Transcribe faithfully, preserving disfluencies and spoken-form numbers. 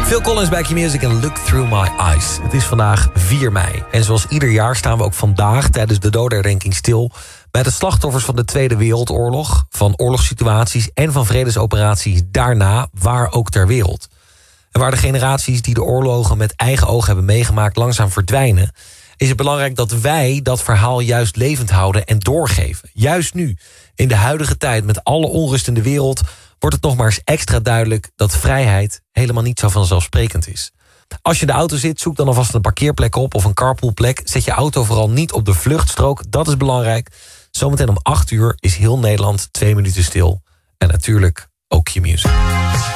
Phil Collins bij Q-Music en Look Through My Eyes. Het is vandaag vier mei. En zoals ieder jaar staan we ook vandaag tijdens de dodenherdenking stil bij de slachtoffers van de Tweede Wereldoorlog, van oorlogssituaties en van vredesoperaties daarna, waar ook ter wereld. En waar de generaties die de oorlogen met eigen ogen hebben meegemaakt langzaam verdwijnen, is het belangrijk dat wij dat verhaal juist levend houden en doorgeven. Juist nu, in de huidige tijd met alle onrust in de wereld, wordt het nog maar eens extra duidelijk dat vrijheid helemaal niet zo vanzelfsprekend is. Als je in de auto zit, zoek dan alvast een parkeerplek op of een carpoolplek. Zet je auto vooral niet op de vluchtstrook, dat is belangrijk. Zometeen om acht uur is heel Nederland twee minuten stil. En natuurlijk ook Q-Music.